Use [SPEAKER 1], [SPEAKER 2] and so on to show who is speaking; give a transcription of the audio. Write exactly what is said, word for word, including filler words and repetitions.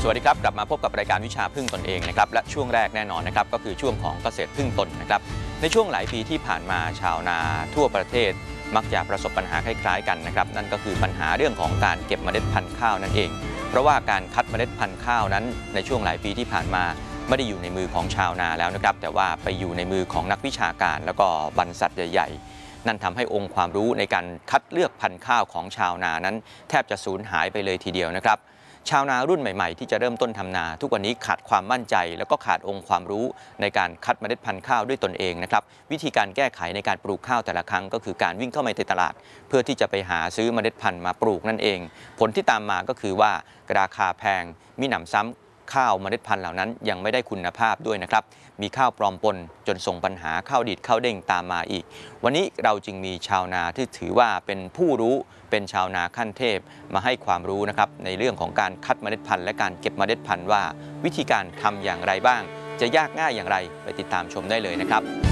[SPEAKER 1] สวัสดีครับกลับมาพบกับรายการวิชาพึ่งตนเองนะครับและช่วงแรกแน่นอนนะครับก็คือช่วงของเกษตรพึ่งตนนะครับในช่วงหลายปีที่ผ่านมาชาวนาทั่วประเทศมักจะประสบปัญหาคล้ายๆกันนะครับนั่นก็คือปัญหาเรื่องของการเก็บเมล็ดพันธุ์ข้าวนั่นเองเพราะว่าการคัดเมล็ดพันธุ์ข้าวนั้นในช่วงหลายปีที่ผ่านมาไม่ได้อยู่ในมือของชาวนาแล้วนะครับแต่ว่าไปอยู่ในมือของนักวิชาการแล้วก็บรรษัทใหญ่ๆนั่นทำให้องค์ความรู้ในการคัดเลือกพันธุ์ข้าวของชาวนานั้นแทบจะสูญหายไปเลยทีเดียวนะครับชาวนารุ่นใหม่ๆที่จะเริ่มต้นทำนาทุกวันนี้ขาดความมั่นใจแล้วก็ขาดองค์ความรู้ในการคัดเมล็ดพันธุ์ข้าวด้วยตนเองนะครับวิธีการแก้ไขในการปลูกข้าวแต่ละครั้งก็คือการวิ่งเข้าไปในตลาดเพื่อที่จะไปหาซื้อเมล็ดพันธุ์มาปลูกนั่นเองผลที่ตามมาก็คือว่าราคาแพงมิหนำซ้ำข้าวเมล็ดพันธุ์เหล่านั้นยังไม่ได้คุณภาพด้วยนะครับมีข้าวปลอมปนจนส่งปัญหาข้าวดีดข้าวเด้งตามมาอีกวันนี้เราจึงมีชาวนาที่ถือว่าเป็นผู้รู้เป็นชาวนาขั้นเทพมาให้ความรู้นะครับในเรื่องของการคัดเมล็ดพันธุ์และการเก็บเมล็ดพันธุ์ว่าวิธีการทำอย่างไรบ้างจะยากง่ายอย่างไรไปติดตามชมได้เลยนะครับ